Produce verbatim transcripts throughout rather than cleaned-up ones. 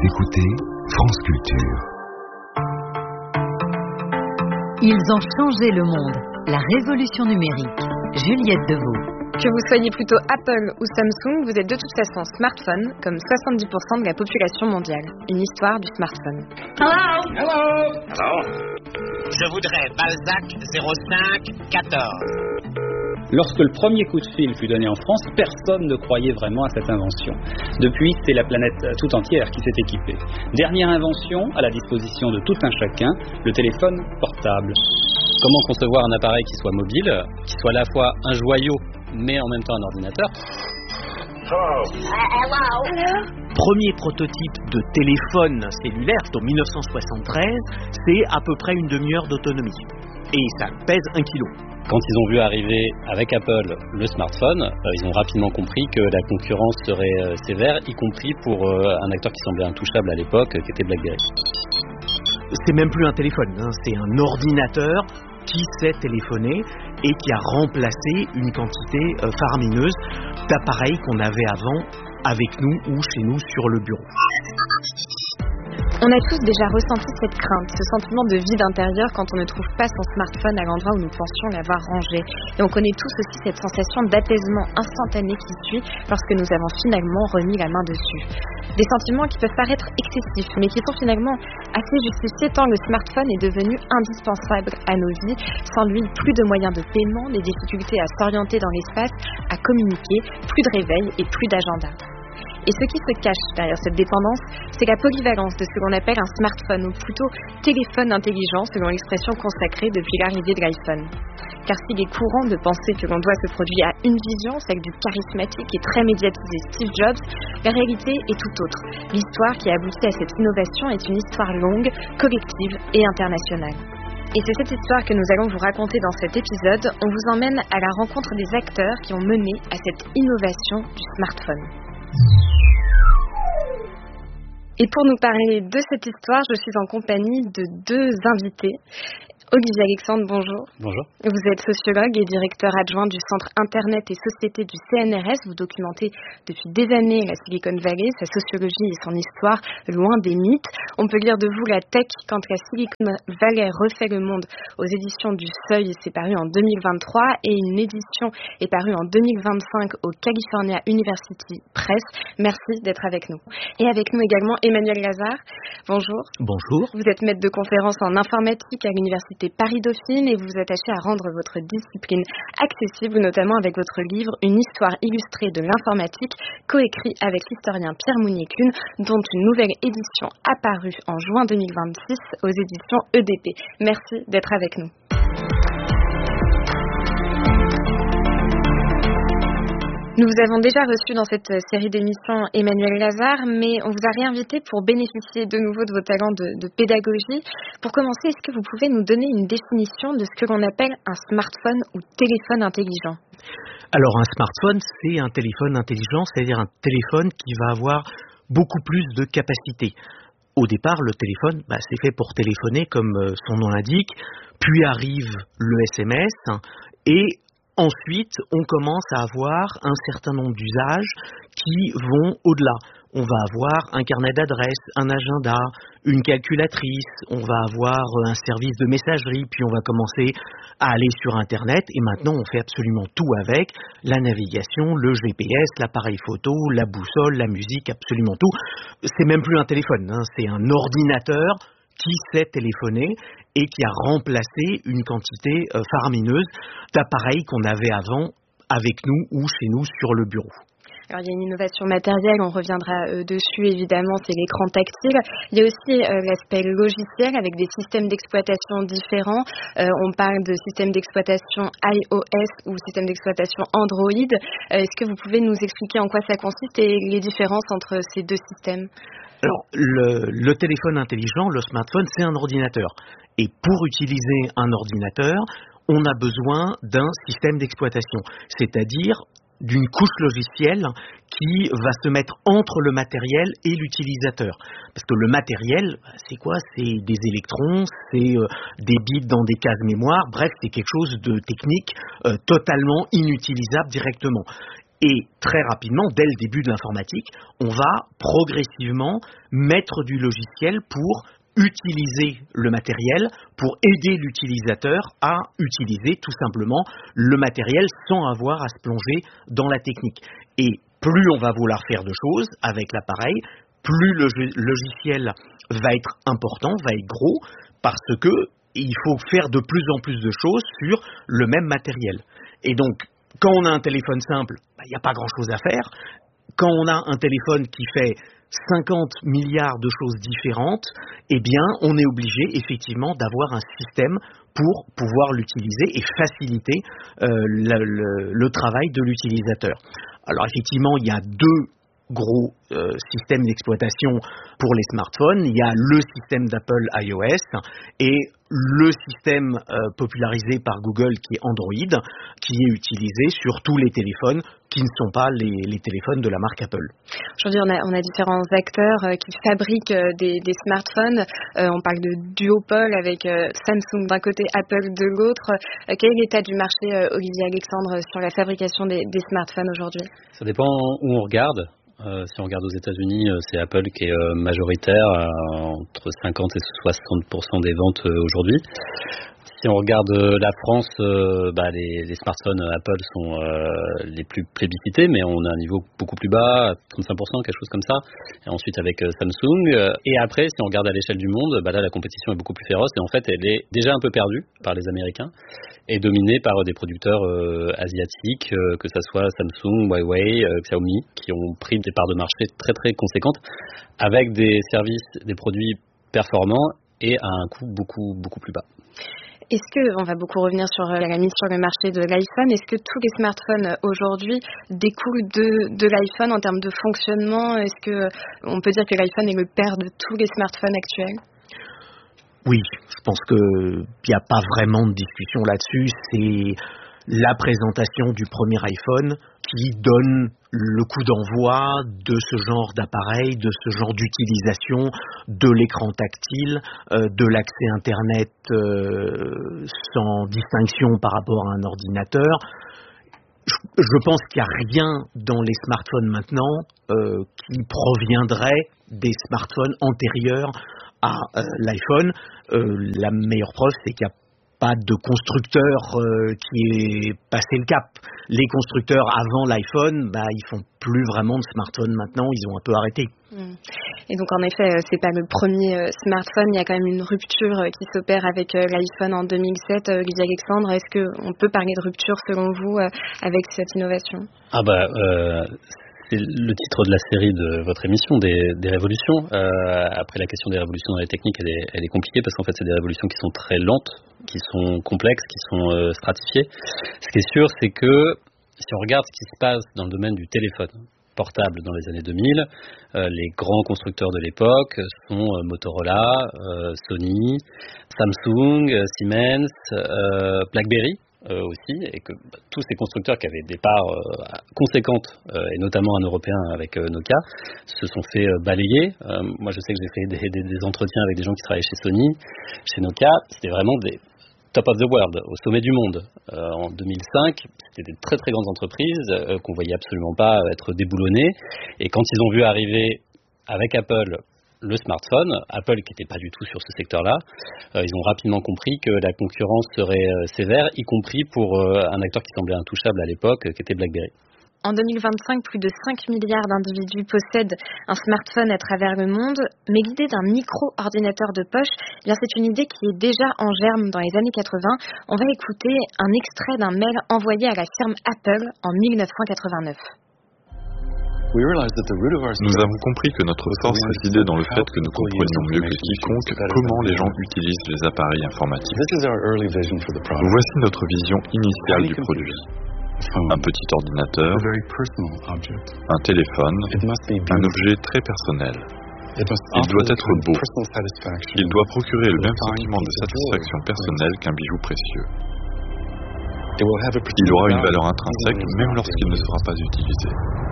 écoutez France Culture. Ils ont changé le monde. La révolution numérique. Juliette Deveau. Que vous soyez plutôt Apple ou Samsung, vous êtes de toute façon smartphone, comme soixante-dix pour cent de la population mondiale. Une histoire du smartphone. Hello. Hello. Hello. Je voudrais Balzac zéro cinq quatorze. Lorsque le premier coup de fil fut donné en France, personne ne croyait vraiment à cette invention. Depuis, c'est la planète tout entière qui s'est équipée. Dernière invention, à la disposition de tout un chacun, le téléphone portable. Comment concevoir un appareil qui soit mobile, qui soit à la fois un joyau, mais en même temps un ordinateur? Premier prototype de téléphone cellulaire, c'est en dix-neuf cent soixante-treize, c'est à peu près une demi-heure d'autonomie. Et ça pèse un kilo. Quand ils ont vu arriver avec Apple le smartphone, euh, ils ont rapidement compris que la concurrence serait euh, sévère, y compris pour euh, un acteur qui semblait intouchable à l'époque, euh, qui était BlackBerry. C'est même plus un téléphone, hein, c'est un ordinateur qui sait téléphoner et qui a remplacé une quantité euh, faramineuse d'appareils qu'on avait avant avec nous ou chez nous sur le bureau. On a tous déjà ressenti cette crainte, ce sentiment de vide intérieur quand on ne trouve pas son smartphone à l'endroit où nous pensions l'avoir rangé. Et on connaît tous aussi cette sensation d'apaisement instantané qui suit lorsque nous avons finalement remis la main dessus. Des sentiments qui peuvent paraître excessifs, mais qui sont finalement assez justifiés tant le smartphone est devenu indispensable à nos vies. Sans lui, plus de moyens de paiement, des difficultés à s'orienter dans l'espace, à communiquer, plus de réveil et plus d'agenda. Et ce qui se cache derrière cette dépendance, c'est la polyvalence de ce qu'on appelle un smartphone, ou plutôt téléphone intelligent, selon l'expression consacrée depuis l'arrivée de l'iPhone. Car s'il est courant de penser que l'on doit se produire à une vision, celle du charismatique et très médiatisé Steve Jobs, la réalité est tout autre. L'histoire qui a abouti à cette innovation est une histoire longue, collective et internationale. Et c'est cette histoire que nous allons vous raconter dans cet épisode. On vous emmène à la rencontre des acteurs qui ont mené à cette innovation du smartphone. Et pour nous parler de cette histoire, je suis en compagnie de deux invités. Olivier Alexandre, bonjour. Bonjour. Vous êtes sociologue et directeur adjoint du Centre Internet et Société du C N R S. Vous documentez depuis des années la Silicon Valley, sa sociologie et son histoire, loin des mythes. On peut lire de vous La Tech quand la Silicon Valley refait le monde aux éditions du Seuil. C'est paru en deux mille vingt-trois et une édition est parue en deux mille vingt-cinq au California University Press. Merci d'être avec nous. Et avec nous également Emmanuel Lazare. Bonjour. Bonjour. Vous êtes maître de conférence en informatique à l'Université Paris-Dauphine et vous vous attachez à rendre votre discipline accessible, notamment avec votre livre Une histoire illustrée de l'informatique, coécrit avec l'historien Pierre Mounier-Clune, dont une nouvelle édition apparue en juin deux mille vingt-six aux éditions E D P. Merci d'être avec nous. Nous vous avons déjà reçu dans cette série d'émissions Emmanuel Lazare, mais on vous a réinvité pour bénéficier de nouveau de vos talents de, de pédagogie. Pour commencer, est-ce que vous pouvez nous donner une définition de ce que l'on appelle un smartphone ou téléphone intelligent ? Alors un smartphone, c'est un téléphone intelligent, c'est-à-dire un téléphone qui va avoir beaucoup plus de capacités. Au départ, le téléphone, bah, c'est fait pour téléphoner, comme euh, son nom l'indique, puis arrive le S M S et ensuite, on commence à avoir un certain nombre d'usages qui vont au-delà. On va avoir un carnet d'adresses, un agenda, une calculatrice, on va avoir un service de messagerie, puis on va commencer à aller sur Internet, et maintenant on fait absolument tout avec, la navigation, le G P S, l'appareil photo, la boussole, la musique, absolument tout. C'est même plus un téléphone, hein, c'est un ordinateur qui sait téléphoner et qui a remplacé une quantité euh, faramineuse d'appareils qu'on avait avant avec nous ou chez nous sur le bureau. Alors, il y a une innovation matérielle, on reviendra euh, dessus évidemment, c'est l'écran tactile. Il y a aussi euh, l'aspect logiciel avec des systèmes d'exploitation différents. Euh, on parle de système d'exploitation iOS ou système d'exploitation Android. Euh, est-ce que vous pouvez nous expliquer en quoi ça consiste et les différences entre ces deux systèmes ? Alors, le, le téléphone intelligent, le smartphone, c'est un ordinateur. Et pour utiliser un ordinateur, on a besoin d'un système d'exploitation, c'est-à-dire d'une couche logicielle qui va se mettre entre le matériel et l'utilisateur. Parce que le matériel, c'est quoi ? C'est des électrons, c'est euh, des bits dans des cases mémoire, bref, c'est quelque chose de technique euh, totalement inutilisable directement. Et très rapidement, dès le début de l'informatique, on va progressivement mettre du logiciel pour utiliser le matériel, pour aider l'utilisateur à utiliser tout simplement le matériel sans avoir à se plonger dans la technique. Et plus on va vouloir faire de choses avec l'appareil, plus le logiciel va être important, va être gros, parce que il faut faire de plus en plus de choses sur le même matériel. Et donc, quand on a un téléphone simple, il n'y a pas grand-chose à faire. Quand on a un téléphone qui fait cinquante milliards de choses différentes, eh bien, on est obligé effectivement d'avoir un système pour pouvoir l'utiliser et faciliter euh, le, le, le travail de l'utilisateur. Alors effectivement, il y a deux gros euh, systèmes d'exploitation pour les smartphones. Il y a le système d'Apple iOS et le système euh, popularisé par Google qui est Android, qui est utilisé sur tous les téléphones qui ne sont pas les, les téléphones de la marque Apple. Aujourd'hui, on a, on a différents acteurs euh, qui fabriquent euh, des, des smartphones. Euh, on parle de duopole avec euh, Samsung d'un côté, Apple de l'autre. Euh, quel est l'état du marché, euh, Olivier Alexandre, sur la fabrication des, des smartphones aujourd'hui ? Ça dépend où on regarde. Euh, si on regarde aux États-Unis, euh, c'est Apple qui est euh, majoritaire, euh, entre cinquante et soixante pour cent des ventes euh, aujourd'hui. Si on regarde euh, la France, euh, bah, les, les smartphones Apple sont euh, les plus plébiscités, mais on a un niveau beaucoup plus bas, trente-cinq pour cent, quelque chose comme ça. Et ensuite avec euh, Samsung. Euh, et après, si on regarde à l'échelle du monde, bah, là la compétition est beaucoup plus féroce et en fait elle est déjà un peu perdue par les Américains et dominée par euh, des producteurs euh, asiatiques, euh, que ce soit Samsung, Huawei, euh, Xiaomi, qui ont pris des parts de marché très très conséquentes avec des services, des produits performants et à un coût beaucoup beaucoup plus bas. Est-ce que, on va beaucoup revenir sur la mise sur le marché de l'iPhone, est-ce que tous les smartphones aujourd'hui découlent de, de l'iPhone en termes de fonctionnement ? Est-ce que on peut dire que l'iPhone est le père de tous les smartphones actuels ? Oui, je pense qu'il n'y a pas vraiment de discussion là-dessus. C'est la présentation du premier iPhone qui donne le coup d'envoi de ce genre d'appareil, de ce genre d'utilisation, de l'écran tactile, euh, de l'accès Internet euh, sans distinction par rapport à un ordinateur. Je, je pense qu'il n'y a rien dans les smartphones maintenant euh, qui proviendrait des smartphones antérieurs à euh, l'iPhone. Euh, la meilleure preuve, c'est qu'il n'y a pas de constructeur euh, qui est passé le cap. Les constructeurs avant l'iPhone, bah, ils font plus vraiment de smartphones maintenant, ils ont un peu arrêté. Et donc en effet, c'est pas le premier smartphone, il y a quand même une rupture qui s'opère avec l'iPhone en deux mille sept. Olivier Alexandre, est-ce qu'on peut parler de rupture selon vous avec cette innovation ? Ah bah, euh, c'est le titre de la série de votre émission, des, des révolutions. Euh, après, la question des révolutions dans les techniques, elle est, elle est compliquée parce qu'en fait, c'est des révolutions qui sont très lentes, qui sont complexes, qui sont euh, stratifiées. Ce qui est sûr, c'est que si on regarde ce qui se passe dans le domaine du téléphone portable dans les années deux mille, euh, les grands constructeurs de l'époque sont euh, Motorola, euh, Sony, Samsung, euh, Siemens, euh, BlackBerry euh, aussi, et que bah, tous ces constructeurs qui avaient des parts euh, conséquentes, euh, et notamment un européen avec euh, Nokia, se sont fait euh, balayer. Euh, moi je sais que j'ai fait des, des, des entretiens avec des gens qui travaillaient chez Sony, chez Nokia, c'était vraiment des top of the world, au sommet du monde. Euh, en deux mille cinq, c'était des très très grandes entreprises euh, qu'on voyait absolument pas être déboulonnées. Et quand ils ont vu arriver avec Apple le smartphone, Apple qui n'était pas du tout sur ce secteur-là, euh, ils ont rapidement compris que la concurrence serait euh, sévère, y compris pour euh, un acteur qui semblait intouchable à l'époque, euh, qui était BlackBerry. En deux mille vingt-cinq, plus de cinq milliards d'individus possèdent un smartphone à travers le monde, mais l'idée d'un micro-ordinateur de poche, eh bien c'est une idée qui est déjà en germe dans les années quatre-vingts. On va écouter un extrait d'un mail envoyé à la firme Apple en dix-neuf cent quatre-vingt-neuf. Nous avons compris que notre force résidait dans le fait que nous comprenions mieux que quiconque comment les gens utilisent les appareils informatiques. Voici notre vision initiale du produit. Un petit ordinateur, un téléphone, un objet très personnel. Il doit être beau. Il doit procurer le même sentiment de satisfaction personnelle qu'un bijou précieux. Il aura une valeur intrinsèque même lorsqu'il ne sera pas utilisé.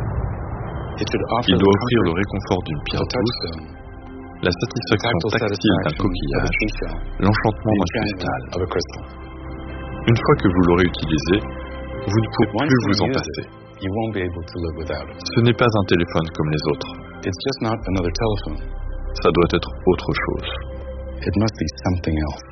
Il doit offrir le réconfort d'une pierre douce, la satisfaction tactile d'un coquillage, l'enchantement d'un cristal. Une fois que vous l'aurez utilisé, vous ne pouvez plus vous en passer. You won't be able to live without it. Ce n'est pas un téléphone comme les autres. It's just not another telephone. Ça doit être autre chose. It must be something else.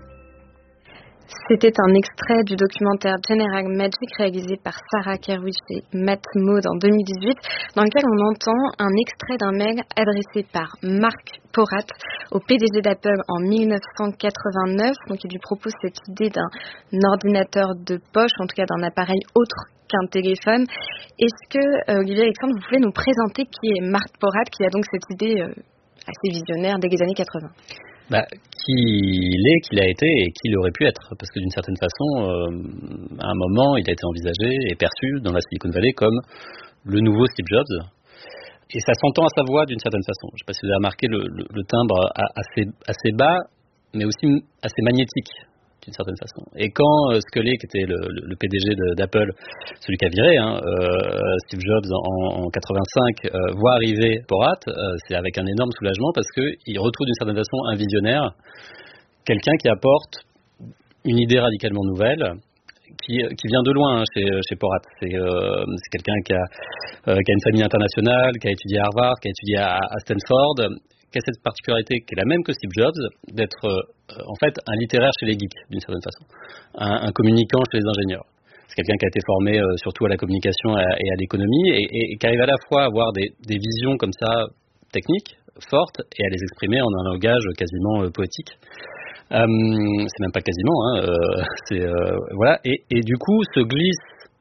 C'était un extrait du documentaire General Magic réalisé par Sarah Kerwich et Matt Maud en deux mille dix-huit, dans lequel on entend un extrait d'un mail adressé par Mark Porat au P D G d'Apple en dix-neuf cent quatre-vingt-neuf. Donc il lui propose cette idée d'un ordinateur de poche, en tout cas d'un appareil autre qu'un téléphone. Est-ce que, euh, Olivier Alexandre, vous pouvez nous présenter qui est Mark Porat, qui a donc cette idée euh, assez visionnaire dès les années quatre-vingts? Bah, qui il est, qu'il a été et qui il aurait pu être. Parce que d'une certaine façon, euh, à un moment, il a été envisagé et perçu dans la Silicon Valley comme le nouveau Steve Jobs. Et ça s'entend à sa voix d'une certaine façon. Je ne sais pas si vous avez remarqué le, le, le timbre assez, assez bas, mais aussi assez magnétique d'une certaine façon. Et quand euh, Sculley, qui était le, le, le P D G de, d'Apple, celui qui a viré hein, euh, Steve Jobs en, en quatre-vingt-cinq, euh, voit arriver Porat, euh, c'est avec un énorme soulagement parce qu'il retrouve d'une certaine façon un visionnaire, quelqu'un qui apporte une idée radicalement nouvelle, qui, qui vient de loin hein, chez, chez Porat. C'est, euh, c'est quelqu'un qui a, euh, qui a une famille internationale, qui a étudié à Harvard, qui a étudié à, à Stanford, qui a cette particularité qui est la même que Steve Jobs, d'être euh, en fait un littéraire chez les geeks, d'une certaine façon, un, un communicant chez les ingénieurs. C'est quelqu'un qui a été formé euh, surtout à la communication et à, et à l'économie, et, et, et qui arrive à la fois à avoir des, des visions comme ça, techniques, fortes, et à les exprimer en un langage quasiment euh, poétique. Euh, c'est même pas quasiment, hein, euh, c'est, euh, voilà, et, et du coup se glisse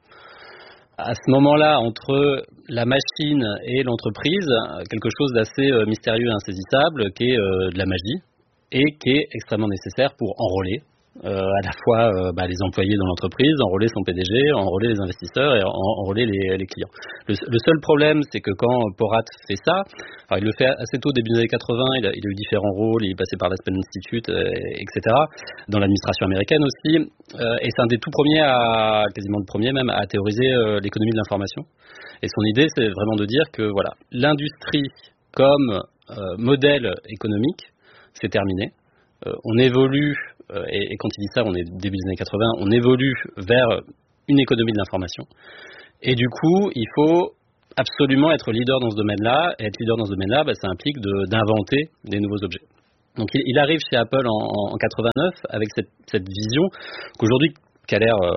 à ce moment-là, entre la machine et l'entreprise, quelque chose d'assez euh, mystérieux et insaisissable, qui est euh, de la magie, et qui est extrêmement nécessaire pour enrôler euh, à la fois euh, bah, les employés dans l'entreprise, enrôler son P D G, enrôler les investisseurs et en, enrôler les, les clients. Le, le seul problème, c'est que quand Porat fait ça, alors il le fait assez tôt, début des années quatre-vingts, il a, il a eu différents rôles, il est passé par l'Aspen Institute, euh, et cetera, dans l'administration américaine aussi, euh, et c'est un des tout premiers, à, quasiment le premier même, à théoriser euh, l'économie de l'information. Et son idée, c'est vraiment de dire que voilà, l'industrie comme euh, modèle économique, c'est terminé. Euh, on évolue, euh, et, et quand il dit ça, on est début des années quatre-vingts, on évolue vers une économie de l'information. Et du coup, il faut absolument être leader dans ce domaine-là. Et être leader dans ce domaine-là, bah, ça implique de, d'inventer des nouveaux objets. Donc il, il arrive chez Apple en, en quatre-vingt-neuf avec cette, cette vision qu'aujourd'hui, qui a l'air euh,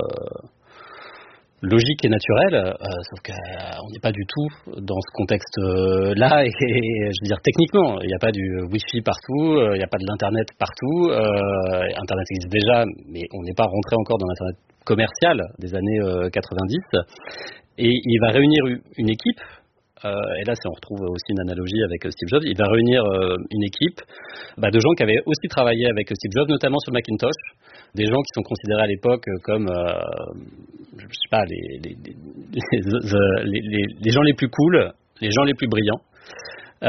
logique et naturelle, euh, sauf qu'on n'est pas du tout dans ce contexte-là, et, et je veux dire techniquement, il n'y a pas du Wi-Fi partout, il n'y a pas de l'Internet partout, euh, Internet existe déjà, mais on n'est pas rentré encore dans l'Internet commercial des années euh, quatre-vingt-dix, et il va réunir une équipe, euh, et là c'est, on retrouve aussi une analogie avec Steve Jobs, il va réunir euh, une équipe bah, de gens qui avaient aussi travaillé avec Steve Jobs, notamment sur Macintosh, des gens qui sont considérés à l'époque comme, euh, je sais pas, les, les, les, les, les, les gens les plus cool, les gens les plus brillants. Euh,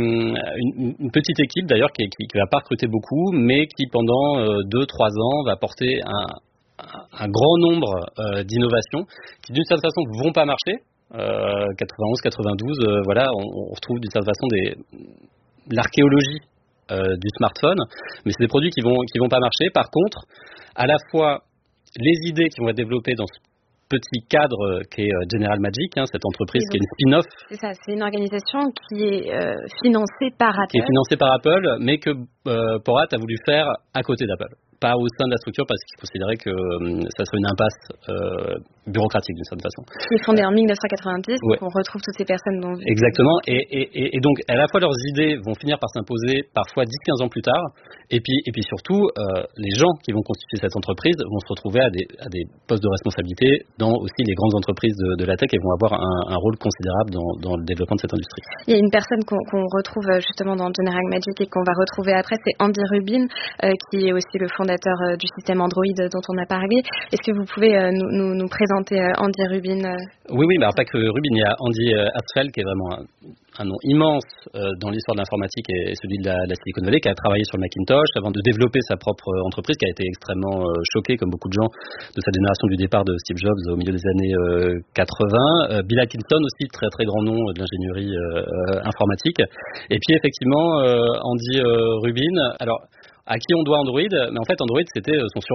une, une petite équipe d'ailleurs qui, qui, qui va pas recruter beaucoup, mais qui pendant euh, deux trois ans va porter un, un, un grand nombre euh, d'innovations qui d'une certaine façon vont pas marcher. Euh, quatre-vingt-onze quatre-vingt-douze, euh, voilà, on, on retrouve d'une certaine façon des, l'archéologie Euh, du smartphone, mais c'est des produits qui vont qui vont pas marcher. Par contre, à la fois les idées qui vont être développées dans ce petit cadre qui est General Magic, hein, cette entreprise qui est une spin-off. C'est ça, c'est une organisation qui est euh, financée par Apple. Qui est financée par Apple, mais que euh, Porat a voulu faire à côté d'Apple. Pas au sein de la structure parce qu'il considérait que euh, ça serait une impasse euh, bureaucratique d'une certaine façon. Qui est fondée en dix-neuf cent quatre-vingt-dix, ouais. On retrouve toutes ces personnes dont... Exactement, et, et, et donc à la fois leurs idées vont finir par s'imposer parfois dix quinze ans plus tard, et puis, et puis surtout euh, les gens qui vont constituer cette entreprise vont se retrouver à des, à des postes de responsabilité dans aussi les grandes entreprises de, de la tech et vont avoir un, un rôle considérable dans, dans le développement de cette industrie. Il y a une personne qu'on, qu'on retrouve justement dans General Magic et qu'on va retrouver après, c'est Andy Rubin, euh, qui est aussi le fondateur euh, du système Android dont on a parlé. Est-ce que vous pouvez euh, nous, nous, nous présenter euh, Andy Rubin euh... Oui, oui, mais alors pas que Rubin, il y a Andy euh, Hertzfeld qui est vraiment un, un nom immense euh, dans l'histoire de l'informatique et celui de la, la Silicon Valley, qui a travaillé sur le Macintosh avant de développer sa propre entreprise, qui a été extrêmement euh, choqué, comme beaucoup de gens de sa génération du départ de Steve Jobs au milieu des années euh, quatre-vingts. Euh, Bill Atkinson aussi, très très grand nom de l'ingénierie euh, informatique. Et puis effectivement, euh, Andy euh, Rubin, alors à qui on doit Android? Mais en fait, Android, c'était son surnom.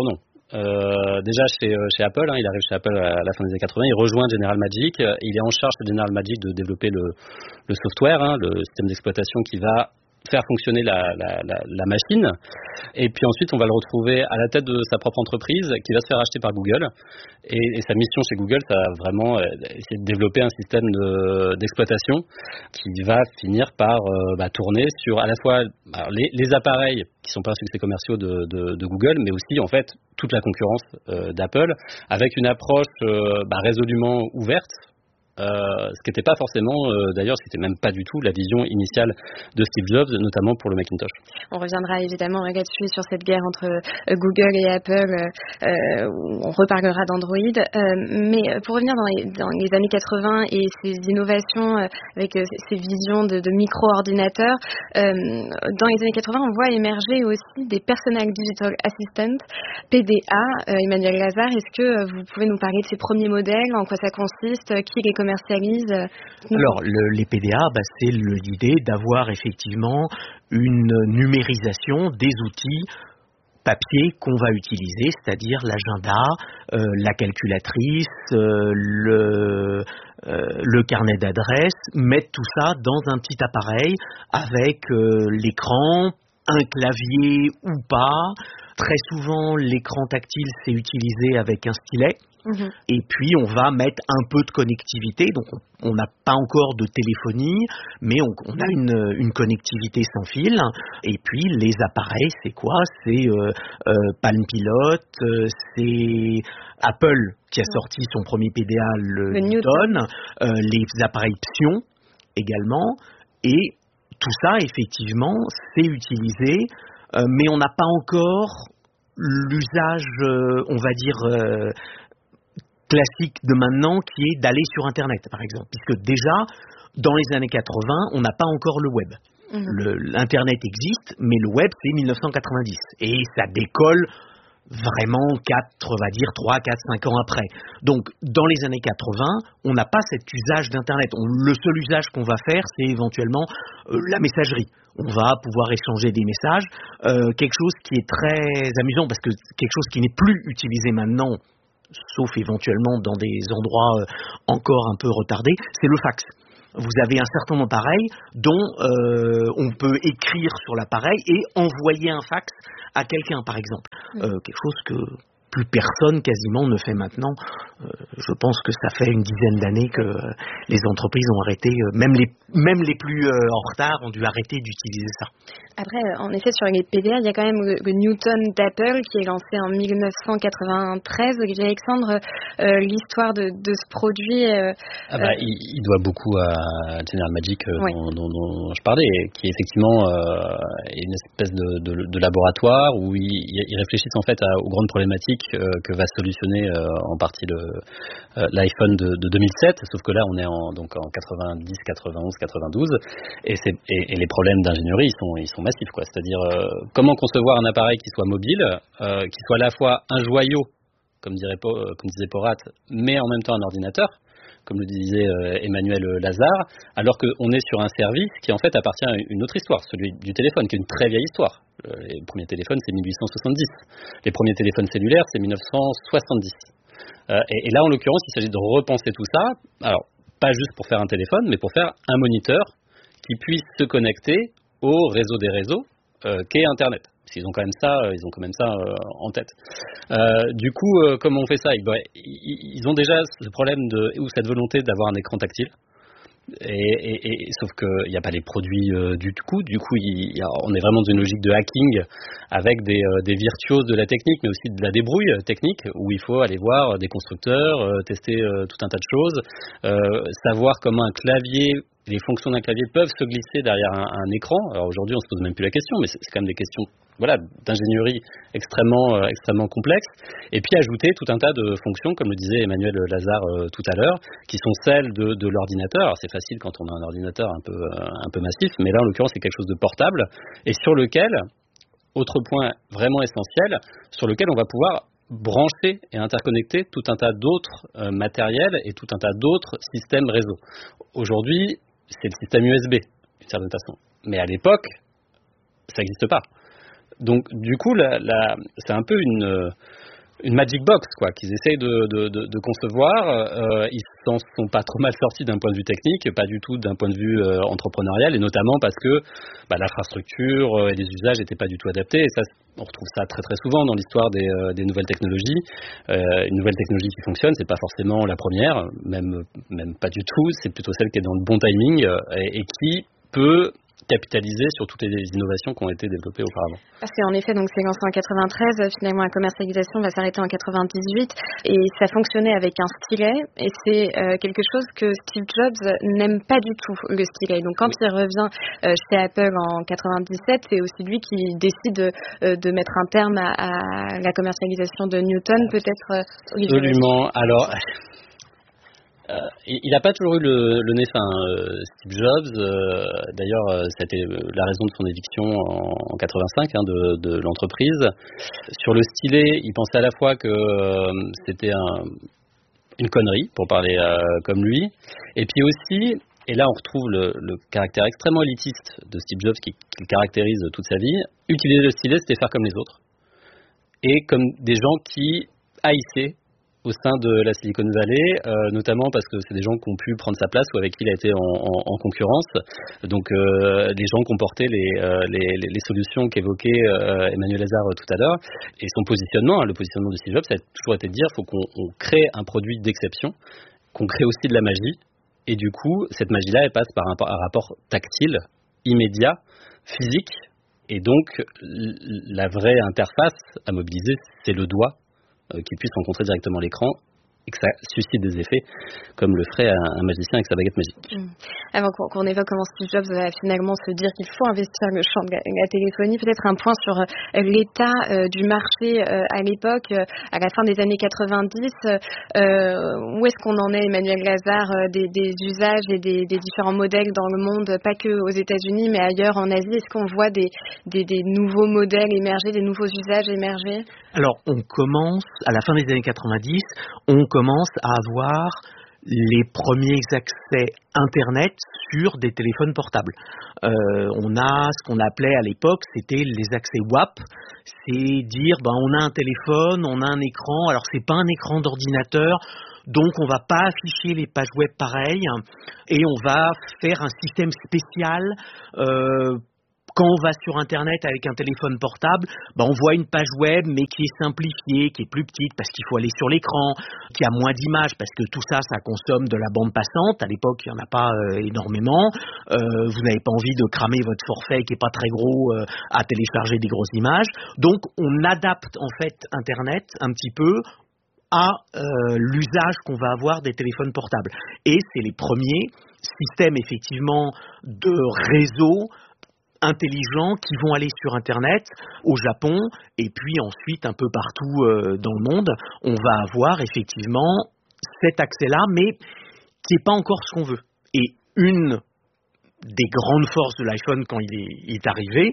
Euh, déjà chez, chez Apple, hein, il arrive chez Apple à la fin des années quatre-vingts, il rejoint General Magic, il est en charge de General Magic de développer le, le software, hein, le système d'exploitation qui va faire fonctionner la, la, la, la machine, et puis ensuite on va le retrouver à la tête de sa propre entreprise qui va se faire acheter par Google, et, et sa mission chez Google, ça va vraiment essayer de développer un système de, d'exploitation qui va finir par euh, bah, tourner sur à la fois alors, les, les appareils qui sont pas un succès commerciaux de, de, de Google, mais aussi en fait toute la concurrence euh, d'Apple, avec une approche euh, bah, résolument ouverte. Euh, ce qui n'était pas forcément, euh, d'ailleurs, ce n'était même pas du tout la vision initiale de Steve Jobs, notamment pour le Macintosh. On reviendra évidemment là-dessus sur cette guerre entre euh, Google et Apple, euh, où on reparlera d'Android. Euh, mais pour revenir dans les, dans les années quatre-vingts et ces innovations euh, avec euh, ces visions de, de micro-ordinateurs, euh, dans les années quatre-vingts, on voit émerger aussi des Personal Digital Assistants, P D A. Euh, Emmanuel Lazare, est-ce que euh, vous pouvez nous parler de ces premiers modèles, en quoi ça consiste, qui les commercialise? Alors, le, les P D A, bah, c'est l'idée d'avoir effectivement une numérisation des outils papier qu'on va utiliser, c'est-à-dire l'agenda, euh, la calculatrice, euh, le, euh, le carnet d'adresses, mettre tout ça dans un petit appareil avec euh, l'écran, un clavier ou pas. Très souvent, l'écran tactile, c'est utilisé avec un stylet. Mmh. Et puis on va mettre un peu de connectivité, donc on n'a pas encore de téléphonie, mais on, on a une, une connectivité sans fil. Et puis les appareils, c'est quoi? C'est euh, euh, Palm Pilot, euh, c'est Apple qui a sorti son premier P D A, le, le Newton, euh, les appareils Psion également, et tout ça effectivement c'est utilisé, euh, mais on n'a pas encore l'usage, euh, on va dire, euh, classique de maintenant, qui est d'aller sur Internet, par exemple. Puisque déjà, dans les années quatre-vingts, on n'a pas encore le web. Mmh. Le, L'Internet existe, mais le web, c'est mille neuf cent quatre-vingt-dix. Et ça décolle vraiment quatre, on va dire trois, quatre, cinq ans après. Donc, dans les années quatre-vingts, on n'a pas cet usage d'Internet. On, le seul usage qu'on va faire, c'est éventuellement euh, la messagerie. On va pouvoir échanger des messages. Euh, quelque chose qui est très amusant, parce que quelque chose qui n'est plus utilisé maintenant, sauf éventuellement dans des endroits encore un peu retardés, c'est le fax. Vous avez un certain nombre d'appareils dont euh, on peut écrire sur l'appareil et envoyer un fax à quelqu'un, par exemple. Euh, quelque chose que plus personne quasiment ne fait maintenant. Euh, je pense que ça fait une dizaine d'années que euh, les entreprises ont arrêté, euh, même les même les plus euh, en retard ont dû arrêter d'utiliser ça. Après, en effet, sur les P D A, il y a quand même le, le Newton d'Apple qui est lancé en mille neuf cent quatre-vingt-treize. Olivier Alexandre, euh, l'histoire de, de ce produit... Euh, ah bah, euh... il, il doit beaucoup à General Magic euh, oui. dont, dont, dont je parlais, qui est effectivement euh, une espèce de, de, de laboratoire où ils, ils réfléchissent en fait à, aux grandes problématiques euh, que va solutionner euh, en partie le, euh, l'iPhone de, de deux mille sept, sauf que là on est en, donc en quatre-vingt-dix, quatre-vingt-onze, quatre-vingt-douze, et, c'est, et, et les problèmes d'ingénierie ils sont, ils sont massif, quoi. C'est-à-dire euh, comment concevoir un appareil qui soit mobile, euh, qui soit à la fois un joyau, comme, dirait, euh, comme disait Porat, mais en même temps un ordinateur, comme le disait euh, Emmanuel Lazare, alors qu'on est sur un service qui en fait appartient à une autre histoire, celui du téléphone, qui est une très vieille histoire. Euh, les premiers téléphones, c'est mille huit cent soixante-dix. Les premiers téléphones cellulaires, c'est mille neuf cent soixante-dix. Euh, et, et là, en l'occurrence, il s'agit de repenser tout ça, alors pas juste pour faire un téléphone, mais pour faire un moniteur qui puisse se connecter au réseau des réseaux euh, qu'est Internet. Parce qu'ils ont quand même ça, euh, ils ont quand même ça euh, en tête. Euh, du coup, euh, comment on fait ça? bah, ils, ils ont déjà ce problème de ou cette volonté d'avoir un écran tactile. Et, et, et sauf qu'il n'y a pas les produits euh, du coup. Du coup, il, il a, on est vraiment dans une logique de hacking avec des, euh, des virtuoses de la technique, mais aussi de la débrouille technique où il faut aller voir des constructeurs, euh, tester euh, tout un tas de choses, euh, savoir comment un clavier, les fonctions d'un clavier peuvent se glisser derrière un, un écran. Alors aujourd'hui, on se pose même plus la question, mais c'est, c'est quand même des questions, voilà, d'ingénierie extrêmement, euh, extrêmement complexes. Et puis ajouter tout un tas de fonctions, comme le disait Emmanuel Lazare euh, tout à l'heure, qui sont celles de, de l'ordinateur. Alors c'est facile quand on a un ordinateur un peu, euh, un peu massif, mais là en l'occurrence c'est quelque chose de portable et sur lequel, autre point vraiment essentiel, sur lequel on va pouvoir brancher et interconnecter tout un tas d'autres euh, matériels et tout un tas d'autres systèmes réseau. Aujourd'hui, c'est le système U S B, d'une certaine façon. Mais à l'époque, ça n'existe pas. Donc, du coup, la, la, c'est un peu une, une magic box, quoi, qu'ils essayent de, de, de, de concevoir. Euh, ils s'en sont pas trop mal sortis d'un point de vue technique, pas du tout d'un point de vue euh, entrepreneurial, et notamment parce que bah, l'infrastructure et les usages n'étaient pas du tout adaptés. Et ça, on retrouve ça très très souvent dans l'histoire des, euh, des nouvelles technologies. Euh, une nouvelle technologie qui fonctionne, c'est pas forcément la première, même même pas du tout. C'est plutôt celle qui est dans le bon timing euh, et, et qui peut capitaliser sur toutes les innovations qui ont été développées auparavant. Parce qu'en effet, donc c'est lancé en quatre-vingt-treize, finalement la commercialisation va s'arrêter en quatre-vingt-dix-huit et ça fonctionnait avec un stylet et c'est euh, quelque chose que Steve Jobs n'aime pas du tout, le stylet. Donc quand oui. il revient euh, chez Apple en quatre-vingt-dix-sept, c'est aussi lui qui décide euh, de mettre un terme à, à la commercialisation de Newton, peut-être euh, Absolument. Alors... Euh, il n'a pas toujours eu le, le nez fin, euh, Steve Jobs. Euh, d'ailleurs, euh, ça a été la raison de son éviction en, en quatre-vingt-cinq hein, de, de l'entreprise. Sur le stylet, il pensait à la fois que euh, c'était un, une connerie, pour parler euh, comme lui, et puis aussi, et là on retrouve le, le caractère extrêmement élitiste de Steve Jobs qui, qui le caractérise toute sa vie. Utiliser le stylet, c'était faire comme les autres, et comme des gens qui haïssaient au sein de la Silicon Valley, euh, notamment parce que c'est des gens qui ont pu prendre sa place ou avec qui il a été en, en, en concurrence. Donc euh, les gens qui ont porté les, euh, les, les solutions qu'évoquait euh, Emmanuel Lazare tout à l'heure. Et son positionnement, hein, le positionnement de Steve Jobs, ça a toujours été de dire qu'il faut qu'on on crée un produit d'exception, qu'on crée aussi de la magie. Et du coup, cette magie-là, elle passe par un, un rapport tactile, immédiat, physique. Et donc, la vraie interface à mobiliser, c'est le doigt, qui puisse rencontrer directement l'écran et que ça suscite des effets comme le ferait un, un magicien avec sa baguette magique. Mmh. Avant qu'on, qu'on évoque comment Steve Jobs va finalement se dire qu'il faut investir le champ de la, la téléphonie, peut-être un point sur euh, l'état euh, du marché euh, à l'époque, euh, à la fin des années quatre-vingt-dix. Euh, où est-ce qu'on en est, Emmanuel Lazare, euh, des, des usages et des, des différents modèles dans le monde, pas que aux États-Unis, mais ailleurs en Asie? Est-ce qu'on voit des, des, des nouveaux modèles émerger, des nouveaux usages émerger? Alors, on commence, à la fin des années quatre-vingt-dix, on commence à avoir les premiers accès Internet sur des téléphones portables. Euh, on a ce qu'on appelait à l'époque, c'était les accès W A P. C'est dire, ben, on a un téléphone, on a un écran. Alors, c'est pas un écran d'ordinateur, donc on va pas afficher les pages web pareilles, et on va faire un système spécial. Euh, Quand on va sur Internet avec un téléphone portable, ben on voit une page web mais qui est simplifiée, qui est plus petite parce qu'il faut aller sur l'écran, qui a moins d'images parce que tout ça, ça consomme de la bande passante. À l'époque, il n'y en a pas euh, énormément. Euh, vous n'avez pas envie de cramer votre forfait qui n'est pas très gros euh, à télécharger des grosses images. Donc, on adapte en fait Internet un petit peu à euh, l'usage qu'on va avoir des téléphones portables. Et c'est les premiers systèmes effectivement de réseau intelligents qui vont aller sur Internet au Japon et puis ensuite un peu partout euh, dans le monde. On va avoir effectivement cet accès-là, mais qui n'est pas encore ce qu'on veut. Et une des grandes forces de l'iPhone quand il est, il est arrivé,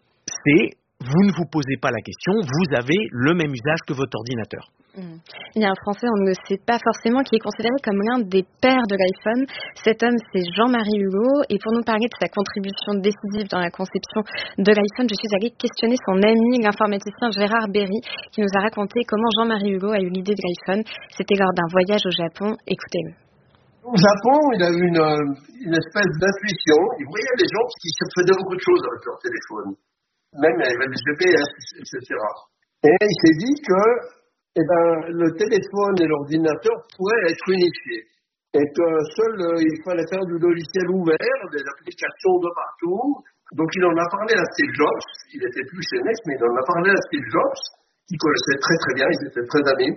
c'est vous ne vous posez pas la question, vous avez le même usage que votre ordinateur. Mmh. Il y a un Français, on ne le sait pas forcément, qui est considéré comme l'un des pères de l'iPhone. Cet homme, c'est Jean-Marie Hugo. Et pour nous parler de sa contribution décisive dans la conception de l'iPhone, je suis allée questionner son ami, l'informaticien Gérard Berry, qui nous a raconté comment Jean-Marie Hugo a eu l'idée de l'iPhone. C'était lors d'un voyage au Japon. Écoutez-le. Au Japon, il a eu une, une espèce d'intuition. Il voyait des gens qui faisaient beaucoup de choses avec leur téléphone. Même avec le G P S, et cetera. Et il s'est dit que eh ben, le téléphone et l'ordinateur pourraient être unifiés. Et que seul, euh, il fallait faire du logiciel ouvert, des applications de partout. Donc il en a parlé à Steve Jobs. Il était plus chez Next, mais il en a parlé à Steve Jobs, qui connaissait très très bien, ils étaient très amis.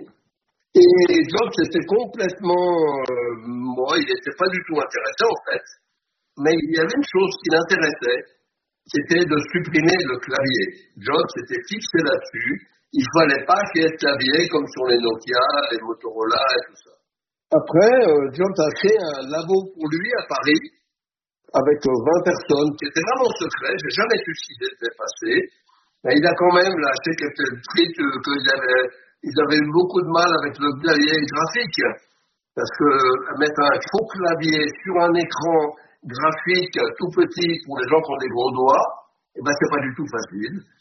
Et Jobs était complètement... Euh, moi, il n'était pas du tout intéressé en fait. Mais il y avait une chose qui l'intéressait. C'était de supprimer le clavier. Jobs s'était fixé là-dessus. Il ne fallait pas qu'il y ait de clavier comme sur les Nokia, les Motorola et tout ça. Après, euh, Jobs a fait un labo pour lui à Paris avec euh, vingt personnes qui étaient vraiment secrets. Je n'ai jamais su ce qui s'était passé. Mais il a quand même lâché quelques trucs euh, qu'ils avaient, ils avaient eu beaucoup de mal avec le clavier graphique. Parce que mettre un faux clavier sur un écran graphique tout petit pour les gens qui ont des gros doigts, eh ben c'est pas du tout facile.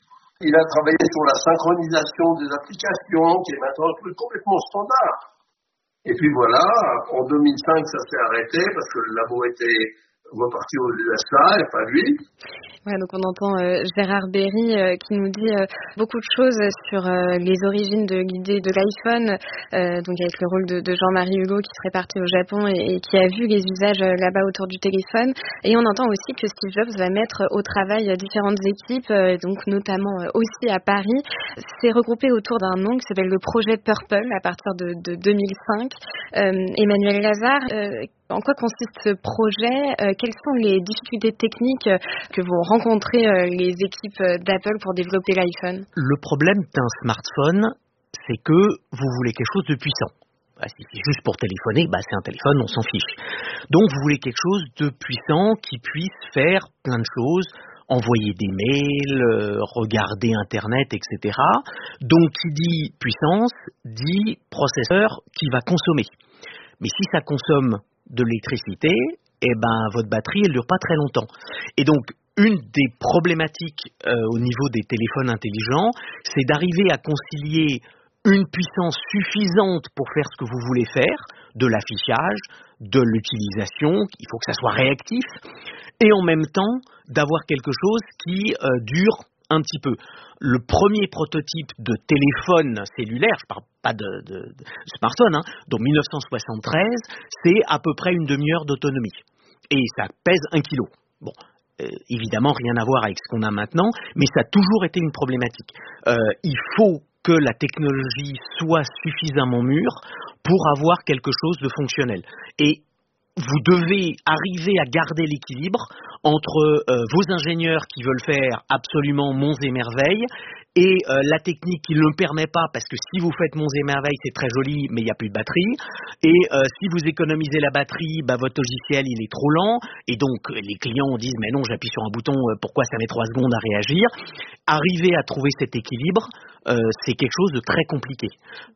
Il a travaillé sur la synchronisation des applications, qui est maintenant un truc complètement standard. Et puis voilà, en deux mille cinq, ça s'est arrêté parce que le labo était reparti aux U S A et pas lui. Ouais, donc on entend euh, Gérard Berry euh, qui nous dit euh, beaucoup de choses sur euh, les origines de l'idée de l'iPhone, euh, donc avec le rôle de, de Jean-Marie Hugo qui serait parti au Japon et, et qui a vu les usages euh, là-bas autour du téléphone. Et on entend aussi que Steve Jobs va mettre au travail euh, différentes équipes, euh, donc notamment euh, aussi à Paris. C'est regroupé autour d'un nom qui s'appelle le projet Purple à partir de, de deux mille cinq. Euh, Emmanuel Lazare, euh, en quoi consiste ce projet? euh, Quelles sont les difficultés techniques euh, que vont rencontrer euh, les équipes euh, d'Apple pour développer l'iPhone? Le problème d'un smartphone, c'est que vous voulez quelque chose de puissant. Bah, si c'est juste pour téléphoner, bah, c'est un téléphone, on s'en fiche. Donc vous voulez quelque chose de puissant qui puisse faire plein de choses, envoyer des mails, euh, regarder Internet, et cetera. Donc qui dit puissance, dit processeur qui va consommer. Mais si ça consomme de l'électricité, eh ben votre batterie elle dure pas très longtemps. Et donc une des problématiques euh, au niveau des téléphones intelligents, c'est d'arriver à concilier une puissance suffisante pour faire ce que vous voulez faire, de l'affichage, de l'utilisation, il faut que ça soit réactif, et en même temps d'avoir quelque chose qui euh, dure un petit peu. Le premier prototype de téléphone cellulaire, je ne parle pas de, de, de smartphone, hein, donc mille neuf cent soixante-treize, c'est à peu près une demi-heure d'autonomie. Et ça pèse un kilo. Bon, euh, évidemment, rien à voir avec ce qu'on a maintenant, mais ça a toujours été une problématique. Euh, il faut que la technologie soit suffisamment mûre pour avoir quelque chose de fonctionnel. Et vous devez arriver à garder l'équilibre entre euh, vos ingénieurs qui veulent faire absolument monts et merveilles et euh, la technique qui ne le permet pas, parce que si vous faites monts et merveilles, c'est très joli, mais il n'y a plus de batterie. Et euh, si vous économisez la batterie, bah, votre logiciel, il est trop lent. Et donc, les clients disent, mais non, j'appuie sur un bouton, pourquoi ça met trois secondes à réagir? Arriver à trouver cet équilibre, euh, c'est quelque chose de très compliqué.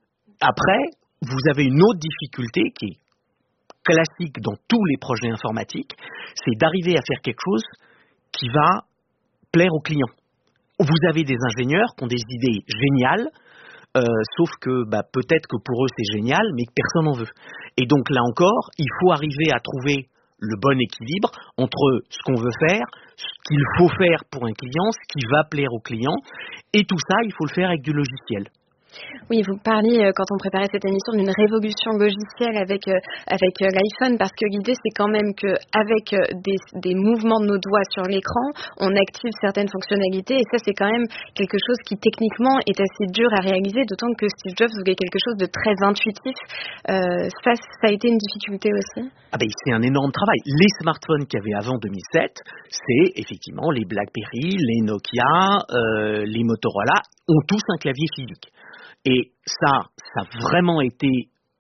Après, vous avez une autre difficulté qui est classique dans tous les projets informatiques, c'est d'arriver à faire quelque chose qui va plaire aux clients. Vous avez des ingénieurs qui ont des idées géniales, euh, sauf que bah, peut-être que pour eux c'est génial, mais que personne n'en veut. Et donc là encore, il faut arriver à trouver le bon équilibre entre ce qu'on veut faire, ce qu'il faut faire pour un client, ce qui va plaire au client, et tout ça, il faut le faire avec du logiciel. Oui, vous parliez, quand on préparait cette émission, d'une révolution logicielle avec, euh, avec euh, l'iPhone, parce que l'idée, c'est quand même qu'avec euh, des, des mouvements de nos doigts sur l'écran, on active certaines fonctionnalités, et ça, c'est quand même quelque chose qui, techniquement, est assez dur à réaliser, d'autant que Steve Jobs voulait quelque chose de très intuitif. Euh, ça, ça a été une difficulté aussi? Ah ben, c'est un énorme travail. Les smartphones qu'il y avait avant deux mille sept, c'est effectivement les BlackBerry, les Nokia, euh, les Motorola, ont tous un clavier physique. Et ça, ça a vraiment été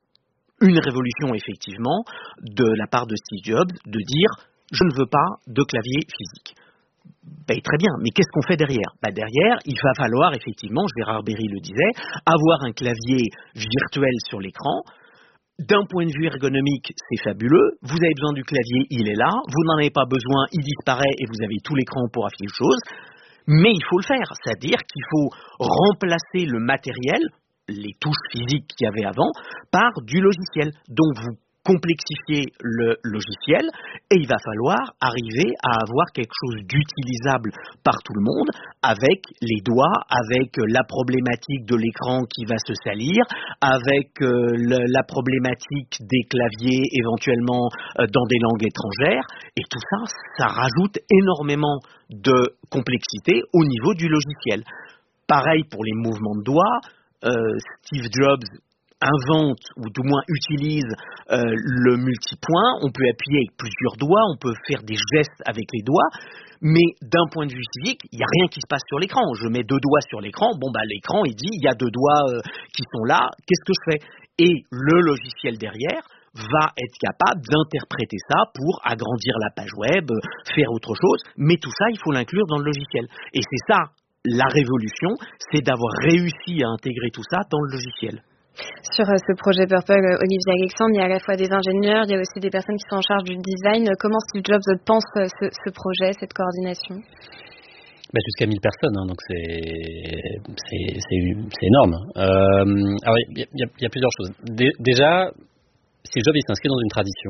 une révolution, effectivement, de la part de Steve Jobs, de dire « je ne veux pas de clavier physique ». Ben, très bien, mais qu'est-ce qu'on fait derrière? Ben, derrière, il va falloir, effectivement, Gérard Berry le disait, avoir un clavier virtuel sur l'écran. D'un point de vue ergonomique, c'est fabuleux. Vous avez besoin du clavier, il est là. Vous n'en avez pas besoin, il disparaît et vous avez tout l'écran pour afficher les choses. Mais il faut le faire, c'est-à-dire qu'il faut remplacer le matériel, les touches physiques qu'il y avait avant, par du logiciel. Donc vous complexifiez le logiciel et il va falloir arriver à avoir quelque chose d'utilisable par tout le monde avec les doigts, avec la problématique de l'écran qui va se salir, avec euh, le, la problématique des claviers éventuellement euh, dans des langues étrangères, et tout ça, ça rajoute énormément de complexité au niveau du logiciel. Pareil pour les mouvements de doigts, euh, Steve Jobs invente ou du moins utilise euh, le multipoint, on peut appuyer avec plusieurs doigts, on peut faire des gestes avec les doigts, mais d'un point de vue physique, il n'y a rien qui se passe sur l'écran. Je mets deux doigts sur l'écran, bon bah l'écran il dit il y a deux doigts euh, qui sont là, qu'est-ce que je fais? Et le logiciel derrière va être capable d'interpréter ça pour agrandir la page web, faire autre chose, mais tout ça il faut l'inclure dans le logiciel. Et c'est ça la révolution, c'est d'avoir réussi à intégrer tout ça dans le logiciel. Sur ce projet Purple, Olivier Alexandre, il y a à la fois des ingénieurs, il y a aussi des personnes qui sont en charge du design. Comment Steve Jobs pense ce, ce projet, cette coordination? Bah jusqu'à mille personnes, hein, donc c'est, c'est, c'est, c'est énorme. Euh, alors il y, y, y a plusieurs choses. Dé, déjà, Steve Jobs il s'inscrit dans une tradition,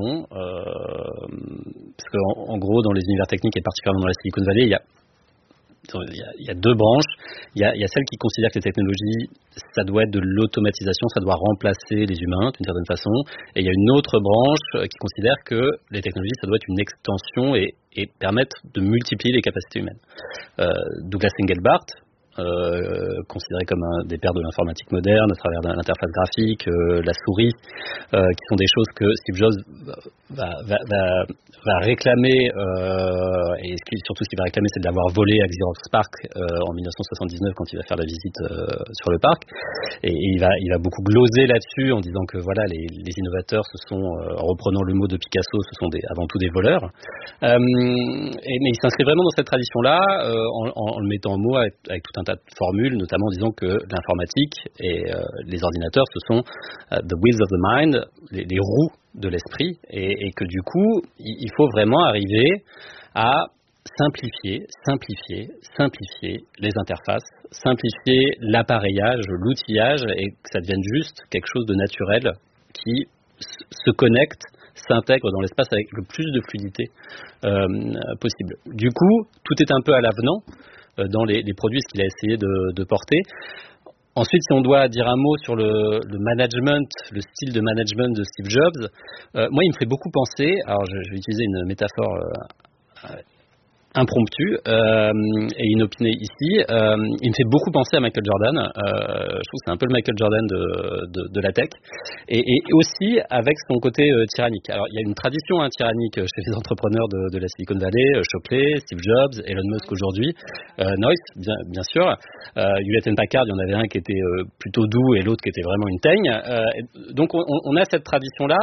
euh, parce qu'en en gros dans les univers techniques et particulièrement dans la Silicon Valley, il y a Il y, a, il y a deux branches. Il y a, il y a celle qui considère que les technologies, ça doit être de l'automatisation, ça doit remplacer les humains d'une certaine façon. Et il y a une autre branche qui considère que les technologies, ça doit être une extension et, et permettre de multiplier les capacités humaines. Euh, Douglas Engelbart, euh, considéré comme un des pères de l'informatique moderne à travers l'interface graphique, euh, la souris, euh, qui sont des choses que Steve Jobs va, va, va, va réclamer, euh, et surtout ce qu'il va réclamer, c'est de l'avoir volé à Xerox PARC euh, en dix-neuf cent soixante-dix-neuf quand il va faire la visite euh, sur le parc, et, et il va, il va beaucoup gloser là-dessus en disant que voilà, les, les innovateurs, ce sont, euh, en reprenant le mot de Picasso, ce sont des, avant tout des voleurs. Euh, et, mais il s'inscrit vraiment dans cette tradition-là, euh, en, en, en le mettant en mots avec, avec tout un tas de formules, notamment en disant que l'informatique et euh, les ordinateurs, ce sont uh, the wheels of the mind, les, les roues de l'esprit, et, et que du coup, il faut vraiment arriver à simplifier, simplifier, simplifier les interfaces, simplifier l'appareillage, l'outillage, et que ça devienne juste quelque chose de naturel qui se connecte, s'intègre dans l'espace avec le plus de fluidité euh, possible. Du coup, tout est un peu à l'avenant euh, dans les, les produits, ce qu'il a essayé de, de porter. Ensuite, si on doit dire un mot sur le, le management, le style de management de Steve Jobs, euh, moi, il me fait beaucoup penser, alors je, je vais utiliser une métaphore euh, impromptue euh, et inopinée ici, euh, il me fait beaucoup penser à Michael Jordan. Euh, je trouve que c'est un peu le Michael Jordan de, de, de la tech, et, et aussi avec son côté euh, tyrannique. Alors, il y a une tradition hein, tyrannique chez les entrepreneurs de, de la Silicon Valley, euh, Shockley, Steve Jobs, Elon Musk aujourd'hui, euh, Noyce, bien, bien sûr. Euh, Hewlett and Packard, il y en avait un qui était euh, plutôt doux et l'autre qui était vraiment une teigne. Euh, donc, on, on a cette tradition-là.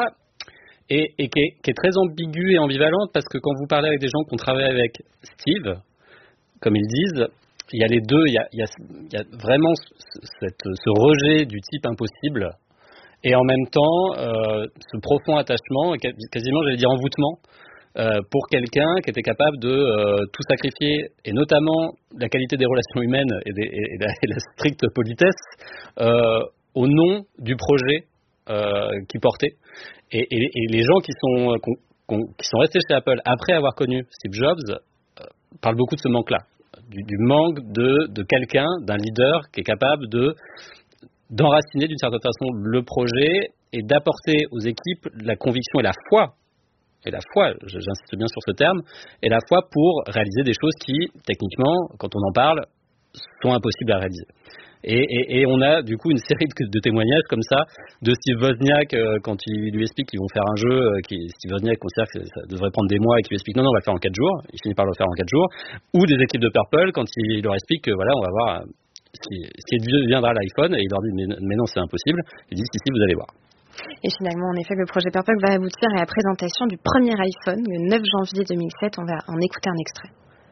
Et, et qui, est, qui est très ambiguë et ambivalente, parce que quand vous parlez avec des gens qui ont travaillé avec Steve, comme ils disent, il y a les deux, il y a, il y a, il y a vraiment cette, ce rejet du type impossible, et en même temps euh, ce profond attachement, quasiment j'allais dire envoûtement, euh, pour quelqu'un qui était capable de euh, tout sacrifier, et notamment la qualité des relations humaines et, des, et, la, et la stricte politesse, euh, au nom du projet euh, qu'il portait. Et, et, et les gens qui sont, qui sont restés chez Apple après avoir connu Steve Jobs euh, parlent beaucoup de ce manque-là, du, du manque de, de quelqu'un, d'un leader qui est capable de, d'enraciner d'une certaine façon le projet et d'apporter aux équipes la conviction et la foi, et la foi, j'insiste bien sur ce terme, et la foi pour réaliser des choses qui, techniquement, quand on en parle, sont impossibles à réaliser. Et, et, et on a du coup une série de, de témoignages comme ça de Steve Wozniak euh, quand il lui explique qu'ils vont faire un jeu, euh, qui, Steve Wozniak considère que ça devrait prendre des mois et qu'il lui explique non non on va le faire en quatre jours, il finit par le faire en quatre jours, ou des équipes de Purple quand il leur explique que voilà on va voir euh, ce qui, ce qui deviendra l'iPhone, et il leur dit mais, mais non c'est impossible, il dit si si vous allez voir. Et finalement, en effet, le projet Purple va aboutir à la présentation du premier iPhone le neuf janvier deux mille sept. On va en écouter un extrait.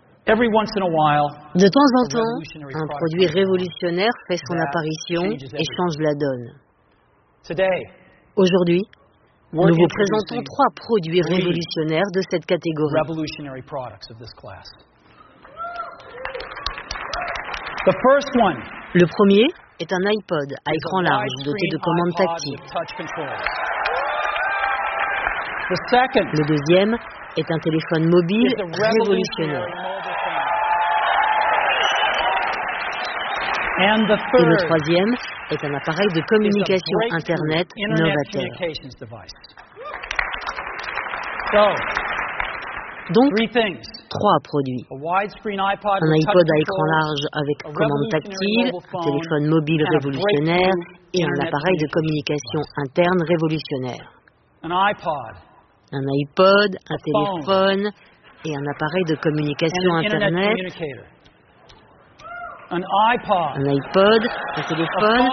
De temps en temps, un produit révolutionnaire fait son apparition et change la donne. Aujourd'hui, nous vous présentons trois produits révolutionnaires de cette catégorie. Le premier est un iPod à écran large doté de commandes tactiles. Le deuxième est un téléphone mobile révolutionnaire. Et le troisième est un appareil de communication Internet novateur. Donc, trois produits. Un iPod à écran large avec commande tactile, un téléphone mobile révolutionnaire et un appareil de communication interne révolutionnaire. Un iPod, un téléphone et un appareil de communication Internet. Un iPod, un téléphone.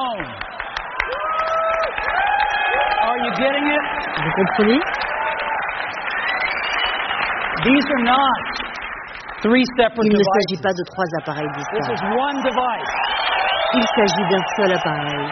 Vous comprenez? Il ne s'agit pas de trois appareils distincts. Il s'agit d'un seul appareil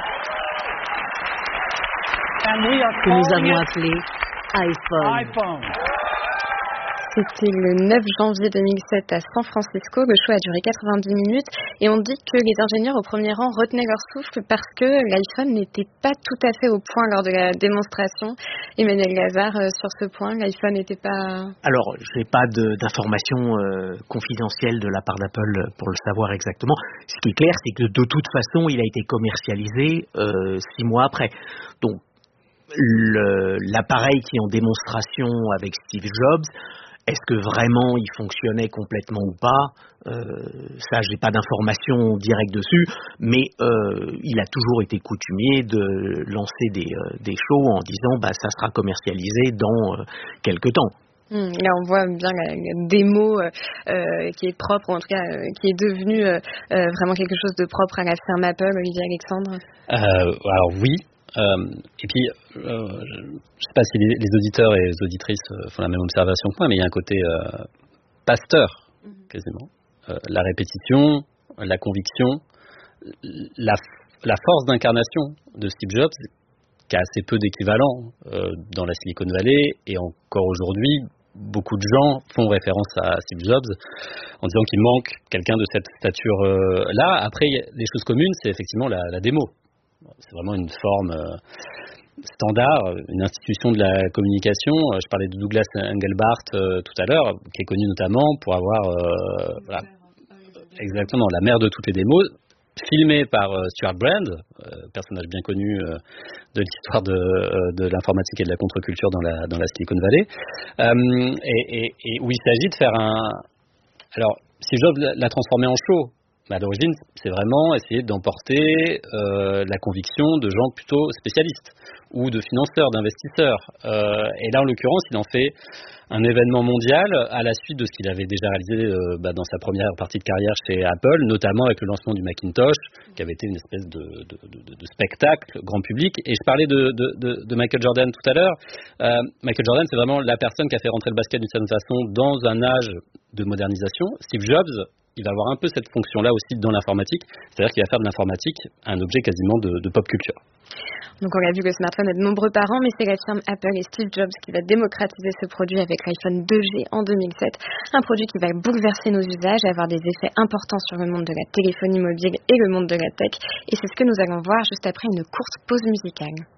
que nous avons appelé iPhone. C'était le neuf janvier deux mille sept à San Francisco. Le show a duré quatre-vingt-dix minutes et on dit que les ingénieurs au premier rang retenaient leur souffle parce que l'iPhone n'était pas tout à fait au point lors de la démonstration. Emmanuel Lazare, euh, sur ce point, l'iPhone n'était pas... Alors, je n'ai pas de, d'informations euh, confidentielles de la part d'Apple pour le savoir exactement. Ce qui est clair, c'est que de toute façon, il a été commercialisé euh, six mois après. Donc, le, l'appareil qui est en démonstration avec Steve Jobs, est-ce que vraiment il fonctionnait complètement ou pas ? euh, Ça, j'ai pas d'informations directes dessus, mais euh, il a toujours été coutumier de lancer des, euh, des shows en disant bah ça sera commercialisé dans euh, quelques temps. Mmh, là, on voit bien la, la démo euh, qui est propre, ou en tout cas euh, qui est devenue euh, euh, vraiment quelque chose de propre à la firme Apple, Olivier Alexandre. Euh, alors oui. Euh, et puis, euh, je ne sais pas si les, les auditeurs et les auditrices euh, font la même observation que moi, mais il y a un côté euh, pasteur, quasiment. Euh, la répétition, la conviction, la, la force d'incarnation de Steve Jobs, qui a assez peu d'équivalent euh, dans la Silicon Valley, et encore aujourd'hui, beaucoup de gens font référence à Steve Jobs en disant qu'il manque quelqu'un de cette stature-là. Après, les choses communes, c'est effectivement la, la démo. C'est vraiment une forme euh, standard, une institution de la communication. Je parlais de Douglas Engelbart euh, tout à l'heure, qui est connu notamment pour avoir euh, voilà, exactement la mère de toutes les démos, filmée par euh, Stuart Brand, euh, personnage bien connu euh, de l'histoire de, euh, de l'informatique et de la contre-culture dans la, dans la Silicon Valley, euh, et, et, et où il s'agit de faire un... Alors, si Jobs l'a transformé en show, mais à l'origine, c'est vraiment essayer d'emporter euh, la conviction de gens plutôt spécialistes ou de financeurs, d'investisseurs. Euh, et là, en l'occurrence, il en fait un événement mondial à la suite de ce qu'il avait déjà réalisé euh, bah, dans sa première partie de carrière chez Apple, notamment avec le lancement du Macintosh, qui avait été une espèce de, de, de, de spectacle grand public. Et je parlais de, de, de, de Michael Jordan tout à l'heure. Euh, Michael Jordan, c'est vraiment la personne qui a fait rentrer le basket d'une certaine façon dans un âge de modernisation. Steve Jobs, il va avoir un peu cette fonction-là aussi dans l'informatique, c'est-à-dire qu'il va faire de l'informatique un objet quasiment de, de pop culture. Donc on a vu que le smartphone a de nombreux parents, mais c'est la firme Apple et Steve Jobs qui va démocratiser ce produit avec l'iPhone deux G en deux mille sept, un produit qui va bouleverser nos usages et avoir des effets importants sur le monde de la téléphonie mobile et le monde de la tech. Et c'est ce que nous allons voir juste après une courte pause musicale.